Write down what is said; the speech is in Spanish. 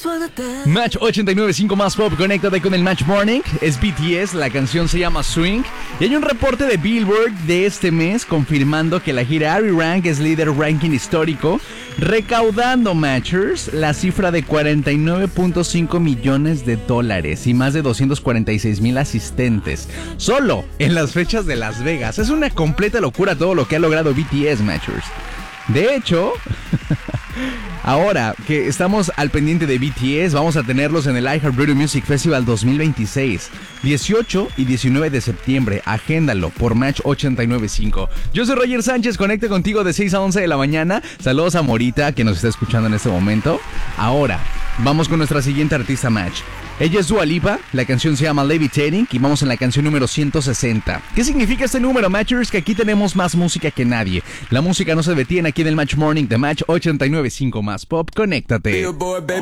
Match 89.5 más pop, conéctate con el Match Morning. Es BTS, la canción se llama Swing. Y hay un reporte de Billboard de este mes confirmando que la gira Ari Rank es líder ranking histórico, recaudando, Matchers, la cifra de $49.5 millones y más de 246,000 asistentes, solo en las fechas de Las Vegas. Es una completa locura todo lo que ha logrado BTS, Matchers. De hecho, ahora que estamos al pendiente de BTS, vamos a tenerlos en el iHeartRadio Music Festival 2026, 18 y 19 de septiembre. Agéndalo por Match 89.5. Yo soy Roger Sánchez, conecte contigo de 6 a 11 de la mañana. Saludos a Morita, que nos está escuchando en este momento. Ahora, vamos con nuestra siguiente artista, Match. Ella es Dua Lipa, la canción se llama Levitating y vamos en la canción número 160. ¿Qué significa este número, Matchers? Que aquí tenemos más música que nadie. La música no se detiene aquí en el Match Morning de Match 89.5 más pop. Conéctate.